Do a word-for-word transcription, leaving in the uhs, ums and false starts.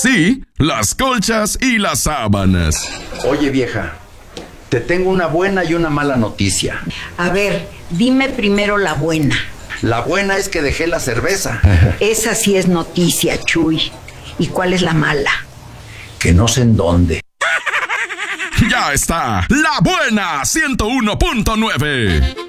sí, las colchas y las sábanas. Oye, vieja, te tengo una buena y una mala noticia. A ver, dime primero la buena. La buena es que dejé la cerveza. Esa sí es noticia, Chuy. ¿Y cuál es la mala? Que no sé en dónde. Ya está, La Buena ciento uno punto nueve.